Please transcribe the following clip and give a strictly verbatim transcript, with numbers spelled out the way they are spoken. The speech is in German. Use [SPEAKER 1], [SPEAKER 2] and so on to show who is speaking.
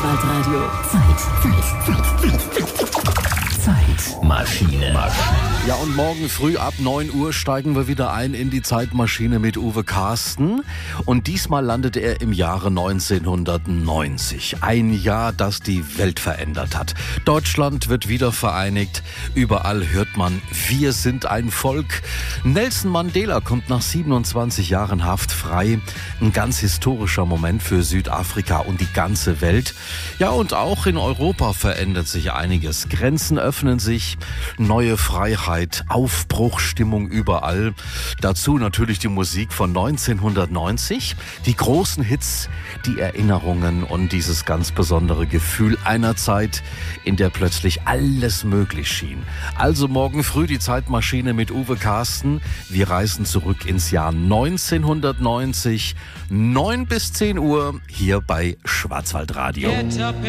[SPEAKER 1] Schwarzwaldradio. Zeit, Zeit, Zeit, Zeit. Zeitmaschine.
[SPEAKER 2] Ja, und morgen früh ab neun Uhr steigen wir wieder ein in die Zeitmaschine mit Uwe Carsten. Und diesmal landet er im Jahre neunzehnhundertneunzig. Ein Jahr, das die Welt verändert hat. Deutschland wird wieder vereinigt. Überall hört man, wir sind ein Volk. Nelson Mandela kommt nach siebenundzwanzig Jahren Haft frei. Ein ganz historischer Moment für Südafrika und die ganze Welt. Ja, und auch in Europa verändert sich einiges. Grenzen öffnen sich, neue Freiheit, Aufbruchstimmung überall. Dazu natürlich die Musik von neunzehnhundertneunzig, die großen Hits, die Erinnerungen und dieses ganz besondere Gefühl einer Zeit, in der plötzlich alles möglich schien. Also morgen früh die Zeitmaschine mit Uwe Carsten. Wir reisen zurück ins Jahr neunzehnhundertneunzig, neun bis zehn Uhr hier bei Schwarzwaldradio.